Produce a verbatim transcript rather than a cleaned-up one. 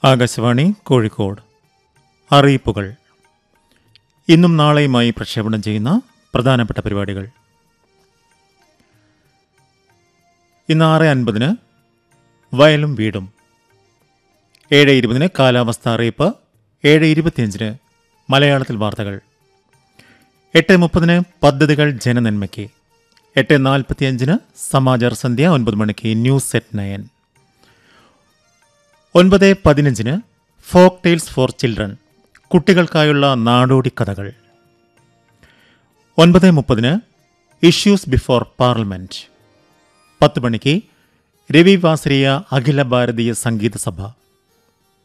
ആകാശവാണി കോഴിക്കോട്. അറിയിപ്പുകൾ. ഇന്നും നാളെയുമായി പ്രക്ഷേപണം ചെയ്യുന്ന പ്രധാനപ്പെട്ട പരിപാടികൾ. ഇന്ന് ആറ് അൻപതിന് വയലും വീടും, ഏഴ് ഇരുപതിന് കാലാവസ്ഥ അറിയിപ്പ്, ഏഴ് ഇരുപത്തിയഞ്ചിന് മലയാളത്തിൽ വാർത്തകൾ, എട്ട് മുപ്പതിന് പദ്ധതികൾ ജനനന്മയ്ക്ക്, എട്ട് നാൽപ്പത്തിയഞ്ചിന് സമാചാർ സന്ധ്യ, ഒൻപത് മണിക്ക് ന്യൂസ് സെറ്റ് നയൻ, ഒൻപത് പതിനഞ്ചിന് ഫോക്ക് ടെയിൽസ് ഫോർ ചിൽഡ്രൻ, കുട്ടികൾക്കായുള്ള നാടോടി കഥകൾ, ഒൻപത് മുപ്പതിന് ഇഷ്യൂസ് ബിഫോർ പാർലമെന്റ്, പത്ത് മണിക്ക് രവി വാസരിയ അഖില ഭാരതീയ സംഗീത സഭ